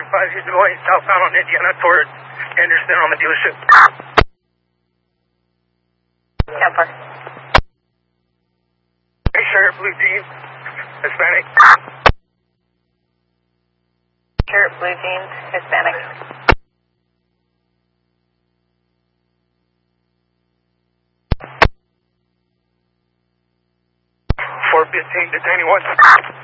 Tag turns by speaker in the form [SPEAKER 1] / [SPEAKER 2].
[SPEAKER 1] 5, he's going southbound on Indiana toward Anderson on the dealership.
[SPEAKER 2] Camper.
[SPEAKER 1] Hey, Sheriff, blue jeans, Hispanic.
[SPEAKER 2] Sheriff, blue jeans, Hispanic.
[SPEAKER 1] 415 detaining 1.